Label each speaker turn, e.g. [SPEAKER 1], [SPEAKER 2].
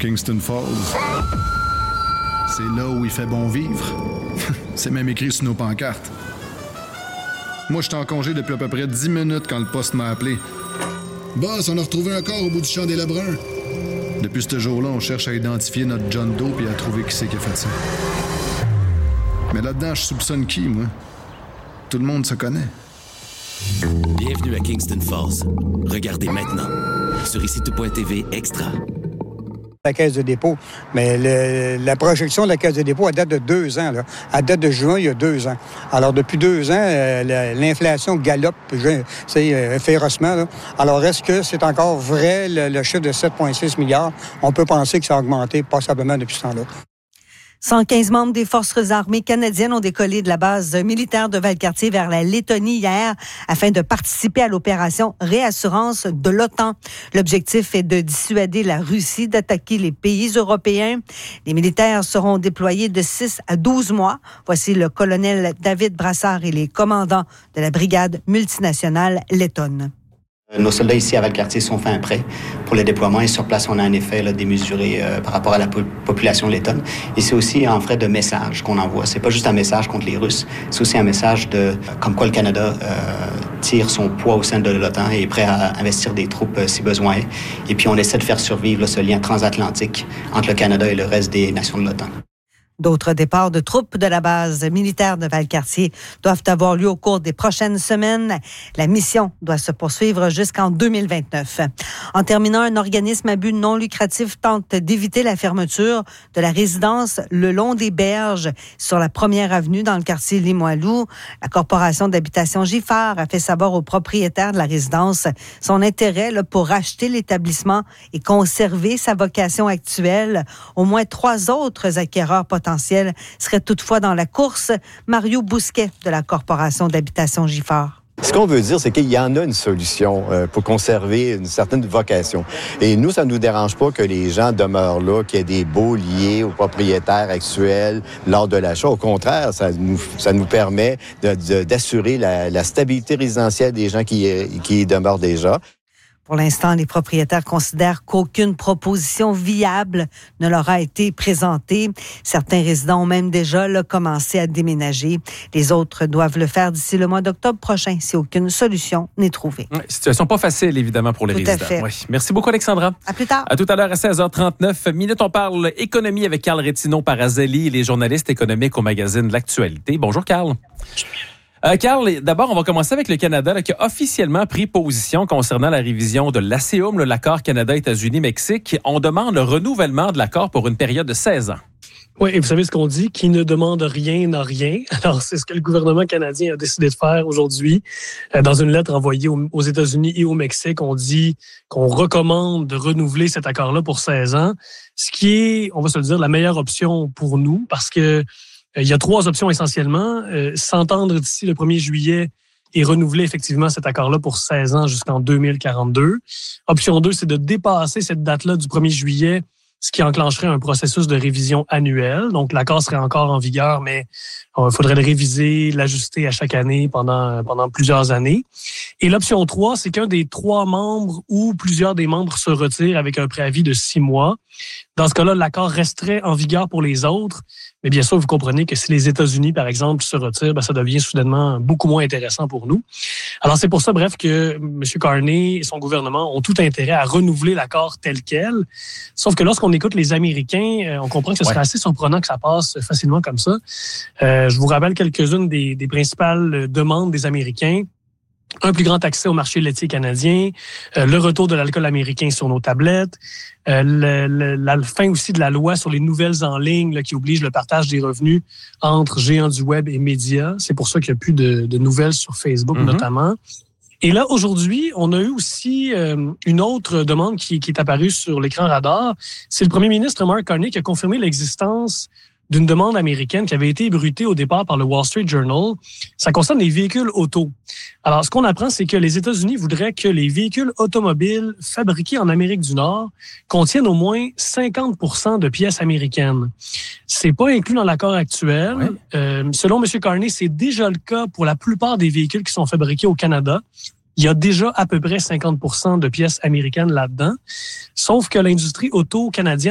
[SPEAKER 1] Kingston Falls. C'est là où il fait bon vivre. C'est même écrit sur nos pancartes. Moi, j'étais en congé depuis à peu près 10 minutes quand le poste m'a appelé. Boss, on a retrouvé un corps au bout du champ des Lebrun. Depuis ce jour-là, on cherche à identifier notre John Doe et à trouver qui c'est qui a fait ça. Mais là-dedans, je soupçonne qui, moi? Tout le monde se connaît.
[SPEAKER 2] Bienvenue à Kingston Falls. Regardez maintenant sur ICTV Extra.
[SPEAKER 3] La Caisse de dépôt. Mais la projection de la Caisse de dépôt, elle date de 2 ans. Là. Elle date de juin, il y a 2 ans. Alors, depuis 2 ans, l'inflation galope férocement. Là. Alors, est-ce que c'est encore vrai, le chiffre de 7,6 milliards? On peut penser que ça a augmenté passablement depuis ce temps-là.
[SPEAKER 4] 115 membres des forces armées canadiennes ont décollé de la base militaire de Valcartier vers la Lettonie hier afin de participer à l'opération Réassurance de l'OTAN. L'objectif est de dissuader la Russie d'attaquer les pays européens. Les militaires seront déployés de 6 à 12 mois. Voici le colonel David Brassard et les commandants de la brigade multinationale lettonne.
[SPEAKER 5] Nos soldats ici à Valcartier sont faits prêts pour le déploiement et sur place, on a un effet démesuré par rapport à la population lettonne. Et c'est aussi un frais de message qu'on envoie. C'est pas juste un message contre les Russes, c'est aussi un message comme quoi le Canada tire son poids au sein de l'OTAN et est prêt à investir des troupes si besoin est. Et puis on essaie de faire survivre ce lien transatlantique entre le Canada et le reste des nations de l'OTAN.
[SPEAKER 4] D'autres départs de troupes de la base militaire de Valcartier doivent avoir lieu au cours des prochaines semaines. La mission doit se poursuivre jusqu'en 2029. En terminant, un organisme à but non lucratif tente d'éviter la fermeture de la résidence Le Long des Berges sur la 1er avenue dans le quartier Limoilou. La corporation d'habitation Giffard a fait savoir aux propriétaires de la résidence son intérêt pour racheter l'établissement et conserver sa vocation actuelle. Au moins 3 autres acquéreurs potentiels serait toutefois dans la course. Mario Bousquet de la Corporation d'habitation Giffard.
[SPEAKER 6] Ce qu'on veut dire, c'est qu'il y en a une solution pour conserver une certaine vocation. Et nous, ça ne nous dérange pas que les gens demeurent là, qu'il y ait des baux liés aux propriétaires actuels lors de l'achat. Au contraire, ça nous permet d'assurer la stabilité résidentielle des gens qui y demeurent déjà.
[SPEAKER 4] Pour l'instant, les propriétaires considèrent qu'aucune proposition viable ne leur a été présentée. Certains résidents ont même déjà commencé à déménager. Les autres doivent le faire d'ici le mois d'octobre prochain si aucune solution n'est trouvée.
[SPEAKER 7] Oui, situation pas facile, évidemment, pour les résidents.
[SPEAKER 4] Tout à fait.
[SPEAKER 7] Oui. Merci beaucoup, Alexandra.
[SPEAKER 4] À plus tard.
[SPEAKER 7] À tout à l'heure, à 16h39. On parle économie avec Carl Rétineau Parazzelli, les journalistes économiques au magazine L'Actualité. Bonjour, Carl. Carl, d'abord, on va commencer avec le Canada qui a officiellement pris position concernant la révision de l'ASEUM, l'accord Canada-États-Unis-Mexique. On demande le renouvellement de l'accord pour une période de 16 ans.
[SPEAKER 8] Oui, et vous savez ce qu'on dit, qui ne demande rien n'a rien. Alors, c'est ce que le gouvernement canadien a décidé de faire aujourd'hui. Dans une lettre envoyée aux États-Unis et au Mexique, on dit qu'on recommande de renouveler cet accord-là pour 16 ans, ce qui est, on va se le dire, la meilleure option pour nous parce que il y a 3 options essentiellement. S'entendre d'ici le 1er juillet et renouveler effectivement cet accord-là pour 16 ans jusqu'en 2042. Option 2, c'est de dépasser cette date-là du 1er juillet, ce qui enclencherait un processus de révision annuel. Donc, l'accord serait encore en vigueur, mais il faudrait le réviser, l'ajuster à chaque année pendant plusieurs années. Et l'option 3, c'est qu'un des 3 membres ou plusieurs des membres se retirent avec un préavis de 6 mois. Dans ce cas-là, l'accord resterait en vigueur pour les autres. Mais bien sûr, vous comprenez que si les États-Unis, par exemple, se retirent, ça devient soudainement beaucoup moins intéressant pour nous. Alors, c'est pour ça, bref, que M. Carney et son gouvernement ont tout intérêt à renouveler l'accord tel quel. Sauf que lorsqu'on écoute les Américains, on comprend que ce serait assez surprenant que ça passe facilement comme ça. Je vous rappelle quelques-unes des principales demandes des Américains. Un plus grand accès au marché laitier canadien, le retour de l'alcool américain sur nos tablettes, la fin aussi de la loi sur les nouvelles en ligne qui oblige le partage des revenus entre géants du web et médias. C'est pour ça qu'il n'y a plus de nouvelles sur Facebook notamment. Et là, aujourd'hui, on a eu aussi une autre demande qui est apparue sur l'écran radar. C'est le premier ministre Mark Carney qui a confirmé l'existence d'une demande américaine qui avait été ébruitée au départ par le Wall Street Journal. Ça concerne les véhicules auto. Alors, ce qu'on apprend, c'est que les États-Unis voudraient que les véhicules automobiles fabriqués en Amérique du Nord contiennent au moins 50% de pièces américaines. C'est pas inclus dans l'accord actuel. Ouais. Selon M. Carney, c'est déjà le cas pour la plupart des véhicules qui sont fabriqués au Canada. Il y a déjà à peu près 50% de pièces américaines là-dedans. Sauf que l'industrie auto canadienne